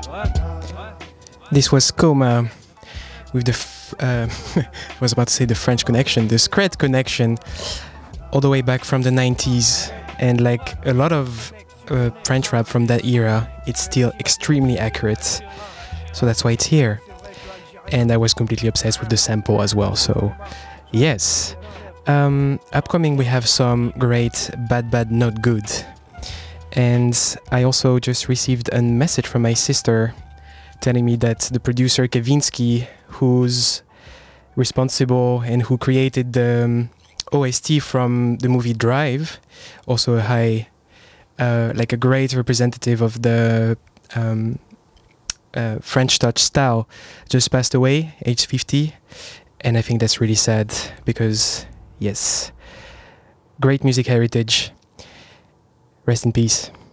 This was Coma with I was about to say the French Connection, the Scred Connection, all the way back from the 90s. And like a lot of French rap from that era, it's still extremely accurate. So that's why it's here. And I was completely obsessed with the sample as well. So yes. Upcoming we have some great Bad Bad Not Good. And I also just received a message from my sister telling me that the producer Kavinsky, who's responsible and who created the OST from the movie Drive, also like a great representative of the French touch style, just passed away, age 50. And I think that's really sad because, yes, great music heritage. Rest in peace.